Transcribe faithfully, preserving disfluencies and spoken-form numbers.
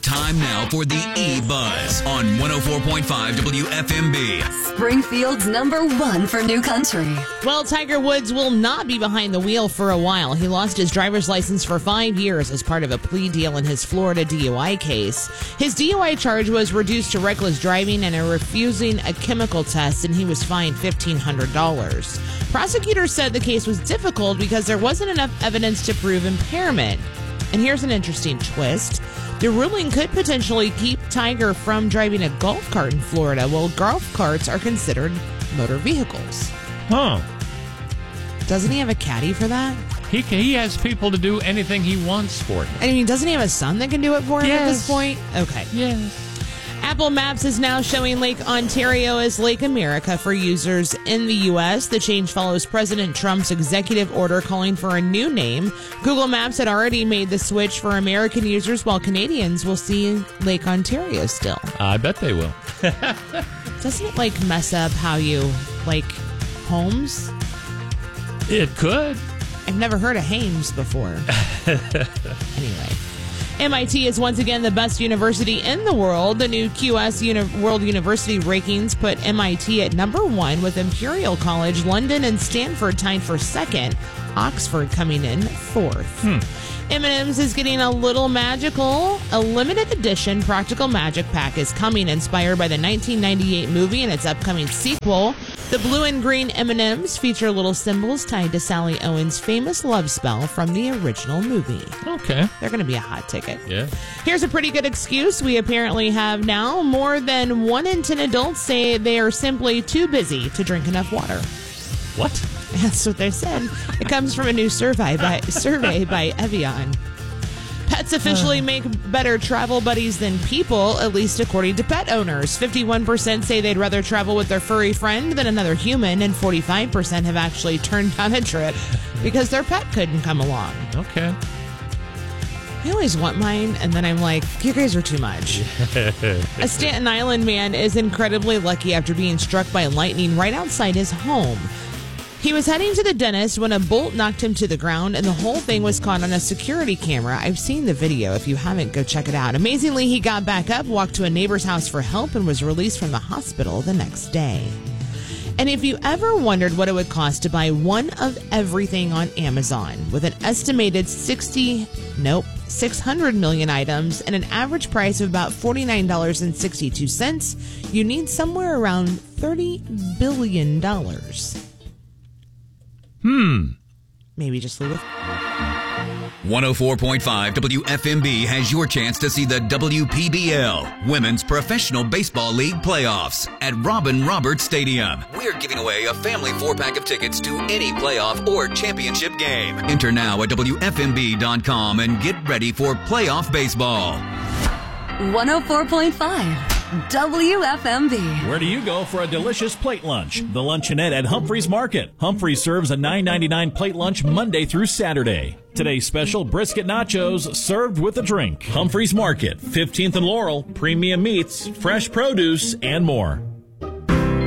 Time now for the E-Buzz on one oh four point five W F M B. Springfield's number one for new country. Well, Tiger Woods will not be behind the wheel for a while. He lost his driver's license for five years as part of a plea deal in his Florida D U I case. His D U I charge was reduced to reckless driving and a refusing a chemical test, and he was fined fifteen hundred dollars. Prosecutors said the case was difficult because there wasn't enough evidence to prove impairment. And here's an interesting twist. The ruling could potentially keep Tiger from driving a golf cart in Florida. Well, golf carts are considered motor vehicles. Huh. Doesn't he have a caddy for that? He he has people to do anything he wants for him. I mean, doesn't he have a son that can do it for him yes. at this point? Okay. Yes. Apple Maps is now showing Lake Ontario as Lake America for users in the U S. The change follows President Trump's executive order calling for a new name. Google Maps had already made the switch for American users, while Canadians will see Lake Ontario still. I bet they will. Doesn't it, like, mess up how you, like, homes? It could. I've never heard of Hames before. Anyway. M I T is once again the best university in the world. The new Q S Uni- World University rankings put M I T at number one, with Imperial College, London, and Stanford tied for second. Oxford coming in fourth. Hmm. M and M's is getting a little magical. A limited edition practical magic pack is coming, inspired by the nineteen ninety-eight movie and its upcoming sequel. The blue and green M and M's feature little symbols tied to Sally Owen's famous love spell from the original movie. Okay. They're going to be a hot ticket. Yeah. Here's a pretty good excuse we apparently have now. More than one in ten adults say they are simply too busy to drink enough water. What? That's what they said. It comes from a new survey by survey by Evian. Pets officially make better travel buddies than people, at least according to pet owners. fifty-one percent say they'd rather travel with their furry friend than another human, and forty-five percent have actually turned down a trip because their pet couldn't come along. Okay. I always want mine, and then I'm like, you guys are too much. A Staten Island man is incredibly lucky after being struck by lightning right outside his home. He was heading to the dentist when a bolt knocked him to the ground, and the whole thing was caught on a security camera. I've seen the video. If you haven't, go check it out. Amazingly, he got back up, walked to a neighbor's house for help, and was released from the hospital the next day. And if you ever wondered what it would cost to buy one of everything on Amazon, with an estimated sixty, nope, six hundred million items and an average price of about forty-nine dollars and sixty-two cents, you need somewhere around thirty billion dollars. Hmm. Maybe just leave it. one oh four point five W F M B has your chance to see the W P B L, Women's Professional Baseball League Playoffs, at Robin Roberts Stadium. We're giving away a family four-pack of tickets to any playoff or championship game. Enter now at W F M B dot com and get ready for playoff baseball. one oh four point five W F M B. Where do you go for a delicious plate lunch? The Luncheonette at Humphreys Market. Humphreys serves a nine ninety-nine plate lunch Monday through Saturday. Today's special, brisket nachos served with a drink. Humphreys Market, fifteenth and Laurel, premium meats, fresh produce, and more.